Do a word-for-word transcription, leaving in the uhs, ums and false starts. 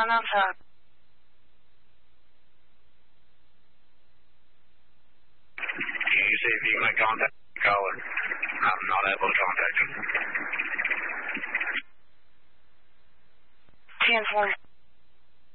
nine outside. Can you see if you can make contact with the caller? I'm not able to contact him. ten four.